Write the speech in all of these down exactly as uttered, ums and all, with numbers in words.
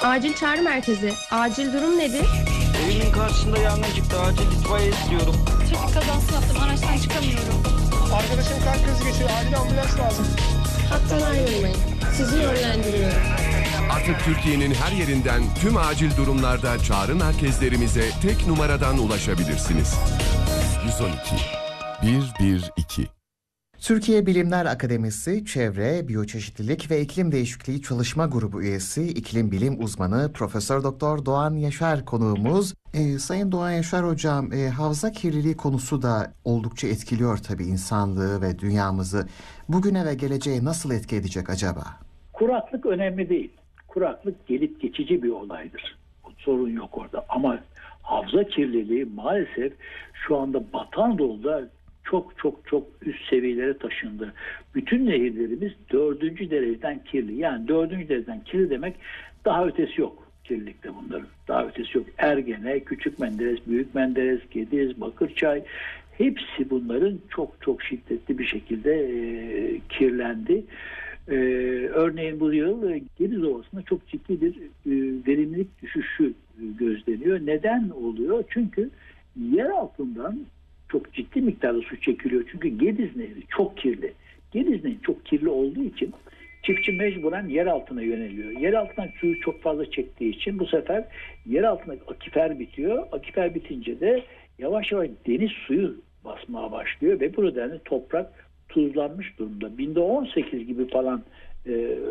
Acil çağrı merkezi. Acil durum nedir? Evimin karşısında yangın çıktı. Acil itfaiye istiyorum. Trafik kazası yaptım. Araçtan çıkamıyorum. Arkadaşım kalp krizi geçiriyor. Acil ambulans lazım. Hattan ayrılmayın. Sizi yönlendiriyorum. Artık Türkiye'nin her yerinden tüm acil durumlarda çağrı merkezlerimize tek numaradan ulaşabilirsiniz. yüz on iki bir bir iki. Türkiye Bilimler Akademisi Çevre, Biyoçeşitlilik ve İklim Değişikliği Çalışma Grubu üyesi iklim bilim uzmanı Profesör Doktor Doğan Yaşar konuğumuz. Ee, Sayın Doğan Yaşar hocam, e, havza kirliliği konusu da oldukça etkiliyor tabii insanlığı ve dünyamızı. Bugüne ve geleceğe nasıl etki edecek acaba? Kuraklık önemli değil. Kuraklık gelip geçici bir olaydır. Sorun yok orada. Ama havza kirliliği maalesef şu anda Batı Anadolu'da çok çok çok üst seviyelere taşındı. Bütün nehirlerimiz dördüncü dereceden kirli. Yani dördüncü dereceden kirli demek daha ötesi yok kirlilikte bunların. Daha ötesi yok. Ergene, Küçük Menderes, Büyük Menderes, Gediz, Bakırçay hepsi bunların çok çok şiddetli bir şekilde e, kirlendi. Ee, örneğin bu yıl Gediz Ovası'nda çok ciddi bir e, verimlilik düşüşü e, gözleniyor. Neden oluyor? Çünkü yer altından çok ciddi miktarda su çekiliyor. Çünkü Gediz Nehri çok kirli. Gediz Nehri çok kirli olduğu için çiftçi mecburen yer altına yöneliyor. Yer altından suyu çok fazla çektiği için bu sefer yer altındaki akifer bitiyor. Akifer bitince de yavaş yavaş deniz suyu basmaya başlıyor ve bu nedenle toprak tuzlanmış durumda. binde on sekiz gibi falan e,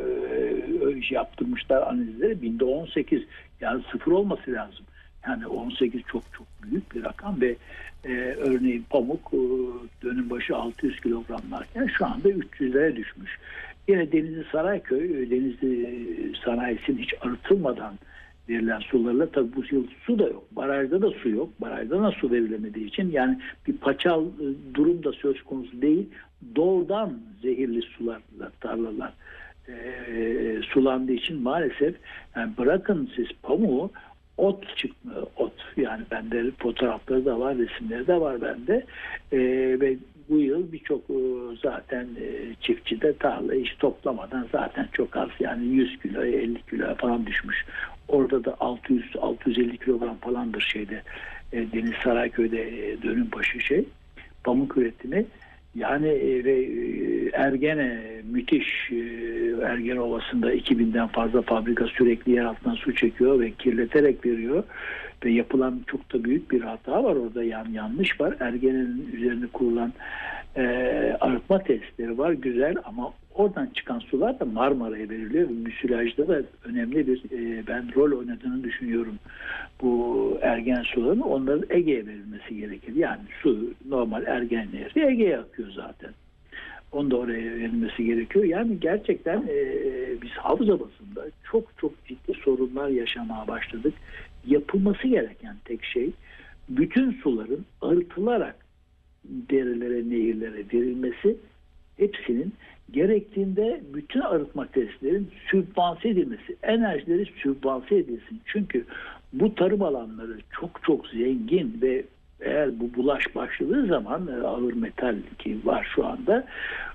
e, yaptırmışlar analizleri. binde on sekiz yani sıfır olması lazım. Yani on sekiz çok çok büyük bir rakam ve e, örneğin pamuk e, dönüm başı altı yüz kilogramlarken şu anda üç yüzlere düşmüş. Yine Denizli Sarayköy, Denizli sanayisinin hiç arıtılmadan verilen sularla tabii bu yıl su da yok. Barajda da su yok. Barajda da su verilemediği için yani bir paçal e, durum da söz konusu değil. Doğrudan zehirli sularla tarlalar e, sulandığı için maalesef yani bırakın siz pamuğu ot çıkmıyor. Ot yani bende fotoğrafları da var, resimleri de var bende. E, ve bu yıl birçok e, zaten e, çiftçi de tarlayı hiç toplamadan zaten çok az yani yüz kilo elli kilo falan düşmüş. Orada da altı yüz altı yüz elli kilogram falandır şeyde e, Deniz Sarayköy'de e, dönüm başı şey pamuk üretimi. Yani e, ve e, Ergene müthiş e, Ergene Ovası'nda iki binden fazla fabrika sürekli yer altından su çekiyor ve kirleterek veriyor ve yapılan çok da büyük bir hata var orada yani yanlış var. Ergene'nin üzerine kurulan e, arıtma testleri var güzel ama oradan çıkan sular da Marmara'ya veriliyor ve müsilajda da önemli bir e, ben rol oynadığını düşünüyorum bu Ergen sularının onların Ege'ye verilmesi gerekir. Yani su normal Ergen Nehri Ege'ye akıyor zaten. Onun da oraya verilmesi gerekiyor. Yani gerçekten e, biz havza basında çok çok ciddi sorunlar yaşamaya başladık. Yapılması gereken tek şey bütün suların arıtılarak derelere, nehirlere verilmesi hepsinin gerektiğinde bütün arıtma testlerin sübvanse edilmesi, enerjileri sübvanse edilsin. Çünkü bu tarım alanları çok çok zengin ve eğer bu bulaş başladığı zaman ağır metal ki var şu anda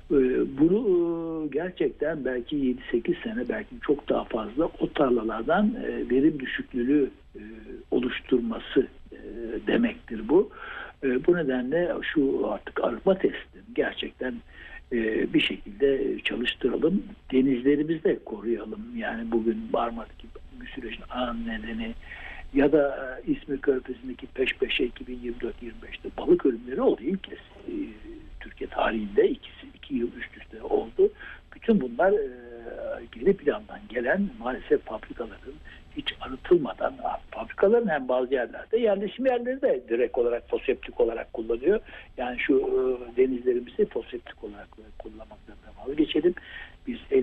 bunu gerçekten belki yedi sekiz sene belki çok daha fazla o tarlalardan verim düşüklüğü oluşturması demektir bu. Bu nedenle şu artık arıtma testini gerçekten bir şekilde çalıştıralım. Denizlerimizi de koruyalım. Yani bugün Marmara'daki bu sürecin ana nedeni ya da İzmir Körfezi'ndeki peş peşe iki bin yirmi dört yirmi beşte balık ölümleri oldu. İlk kez e, Türkiye tarihinde ikisi iki yıl üst üste oldu. Bütün bunlar e, geri plandan gelen maalesef fabrikaların hiç arıtılmadan fabrikaların hem bazı yerlerde yerleşim yerleri de direkt olarak foseptik olarak kullanıyor. Yani şu e, denizlerimizi foseptik olarak kullanmaktan vazgeçelim. Biz